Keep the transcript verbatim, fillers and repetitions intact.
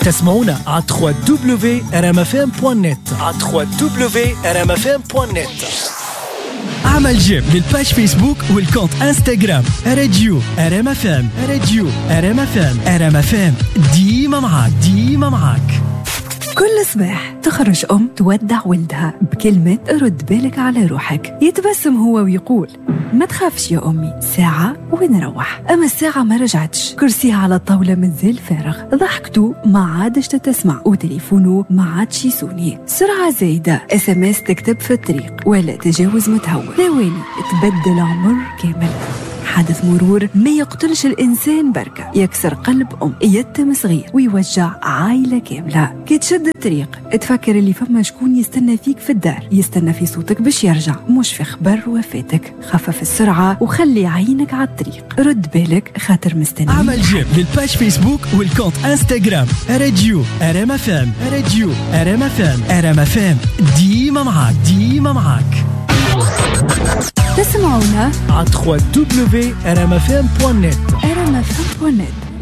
تسمعونا على دبليو دبليو دبليو دوت ار ام اف ام دوت نت على دبليو دبليو دبليو دوت ار ام اف ام دوت نت. اعمل جيم للباج فيسبوك والكونت انستغرام راديو ار ام اف ام. راديو ار ام اف ام. ار ام اف ام ديما معاك ديما معاك. كل صباح تخرج أم تودع ولدها بكلمة رد بالك على روحك. يتبسم هو ويقول ما تخافش يا أمي، ساعة ونروح. أما الساعة ما رجعتش، كرسيها على الطاولة مازال فارغ، ضحكته ما عادش تتسمع، وتليفونه ما عادش يسوني. سرعة زايدة، اس ام اس تكتب في الطريق، ولا تجاوز متهور. ثواني تبدل عمر كامل. حادث مرور ما يقتلش الإنسان بركة، يكسر قلب أم، يتم صغير، ويوجع عائلة كاملة. كي تشد الطريق تفكر اللي فما شكون يستنى فيك في الدار، يستنى في صوتك باش يرجع، مش في خبر وفاتك. خفف السرعة وخلي عينك على الطريق، رد بالك خاطر مستني. اعمل جيم للباج فيسبوك والكونت انستغرام راديو ار ام اف ام. راديو ار ام اف ام. ار ام اف ام ديما معاك ديما معاك. تسمعونا على دبليو دبليو دبليو دوت ار ام اف ام دوت نت. ار ام اف ام دوت نت.